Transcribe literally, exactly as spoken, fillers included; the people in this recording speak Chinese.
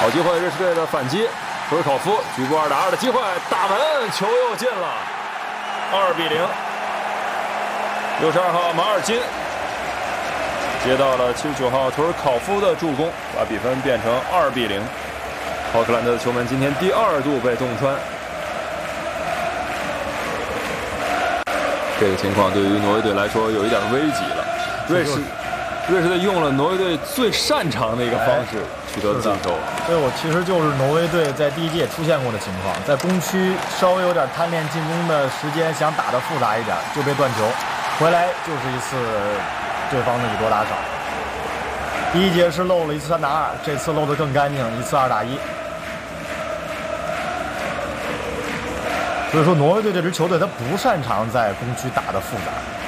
好机会，瑞士队的反击，图尔考夫举过二打二的机会，打门，球又进了，二比零。六十二号马尔金接到了七十九号图尔考夫的助攻，把比分变成二比零。奥克兰的球门今天第二度被洞穿，这个情况对于挪威队来说有一点危急了。瑞士，瑞士队用了挪威队最擅长的一个方式取得进球。 对，我其实就是挪威队在第一节也出现过的情况，在攻区稍微有点贪恋进攻的时间，想打得复杂一点就被断球，回来就是一次对方的以多打少。第一节是漏了一次三打二，这次漏得更干净，一次二打一。所以说，挪威队这支球队他不擅长在攻区打得复杂。